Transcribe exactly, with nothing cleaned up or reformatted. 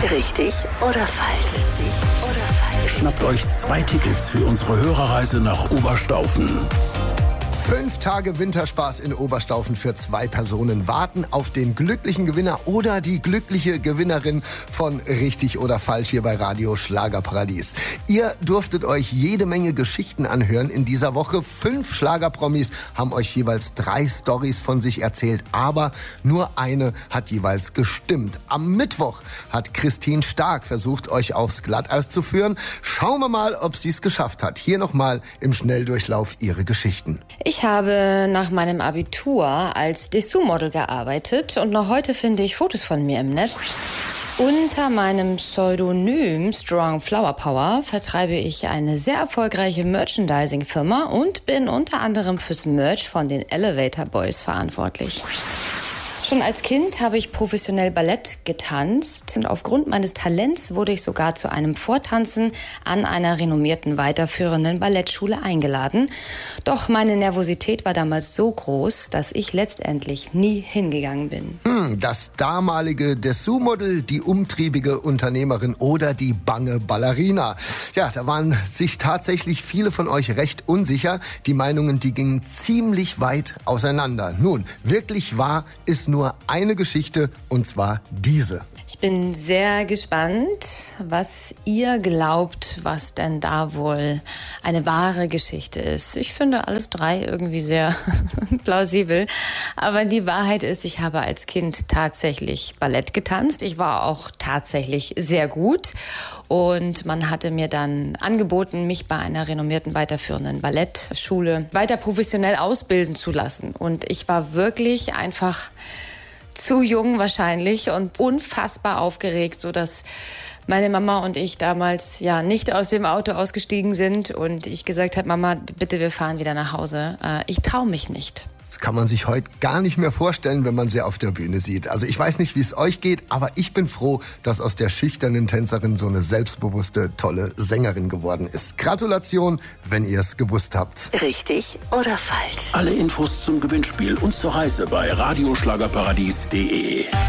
Richtig oder falsch? Schnappt euch zwei Tickets für unsere Hörerreise nach Oberstaufen. Fünf Tage Winterspaß in Oberstaufen für zwei Personen warten auf den glücklichen Gewinner oder die glückliche Gewinnerin von Richtig oder Falsch hier bei Radio Schlagerparadies. Ihr durftet euch jede Menge Geschichten anhören in dieser Woche. Fünf Schlagerpromis haben euch jeweils drei Storys von sich erzählt, aber nur eine hat jeweils gestimmt. Am Mittwoch hat Christine Stark versucht, euch aufs Glatteis zu führen. Schauen wir mal, ob sie es geschafft hat. Hier nochmal im Schnelldurchlauf ihre Geschichten. Ich habe nach meinem Abitur als Dessous-Model gearbeitet und noch heute finde ich Fotos von mir im Netz. Unter meinem Pseudonym Strong Flower Power vertreibe ich eine sehr erfolgreiche Merchandising-Firma und bin unter anderem fürs Merch von den Elevator Boys verantwortlich. Schon als Kind habe ich professionell Ballett getanzt und aufgrund meines Talents wurde ich sogar zu einem Vortanzen an einer renommierten weiterführenden Ballettschule eingeladen. Doch meine Nervosität war damals so groß, dass ich letztendlich nie hingegangen bin. Hm, das damalige Dessous-Model, die umtriebige Unternehmerin oder die bange Ballerina. Ja, da waren sich tatsächlich viele von euch recht unsicher. Die Meinungen, die gingen ziemlich weit auseinander. Nun, wirklich wahr ist nur eine Geschichte, und zwar diese. Ich bin sehr gespannt, was ihr glaubt, was denn da wohl eine wahre Geschichte ist. Ich finde alles drei irgendwie sehr plausibel. Aber die Wahrheit ist, ich habe als Kind tatsächlich Ballett getanzt. Ich war auch tatsächlich sehr gut. Und man hatte mir dann angeboten, mich bei einer renommierten weiterführenden Ballettschule weiter professionell ausbilden zu lassen. Und ich war wirklich einfach zu jung wahrscheinlich und unfassbar aufgeregt, sodass meine Mama und ich damals ja nicht aus dem Auto ausgestiegen sind und ich gesagt habe, Mama, bitte, wir fahren wieder nach Hause. Ich traue mich nicht. Das kann man sich heute gar nicht mehr vorstellen, wenn man sie auf der Bühne sieht. Also ich weiß nicht, wie es euch geht, aber ich bin froh, dass aus der schüchternen Tänzerin so eine selbstbewusste, tolle Sängerin geworden ist. Gratulation, wenn ihr es gewusst habt. Richtig oder falsch? Alle Infos zum Gewinnspiel und zur Reise bei radioschlagerparadies punkt de.